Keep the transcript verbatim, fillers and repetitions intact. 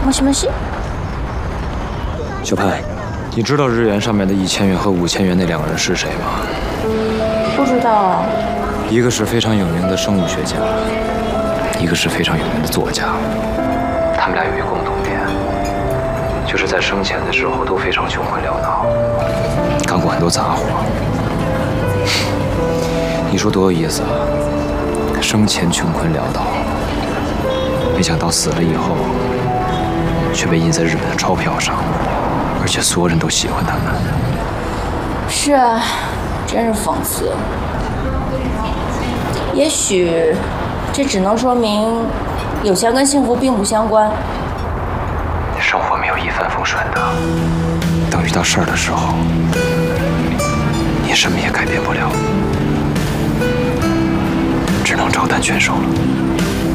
もしもし， 小潘，你知道日元上面的一千元和五千元那两个人是谁吗？ 不知道啊。 一个是非常有名的生物学家，一个是非常有名的作家。他们俩有一共同点，就是在生前的时候都非常穷困潦倒，干过很多杂活。你说多有意思啊！生前穷困潦倒，没想到死了以后，却被印在日本的钞票上，而且所有人都喜欢他们。 是啊，真是讽刺。也许，这只能说明，有钱跟幸福并不相关。 生活没有一帆风顺的，等遇到事儿的时候，你什么也改变不了，只能照单全收了。